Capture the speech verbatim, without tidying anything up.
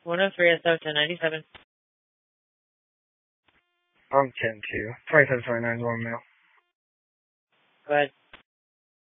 one oh three S O ten ninety-seven. I'm ten two. twenty-seven twenty-nine is one male. Go ahead.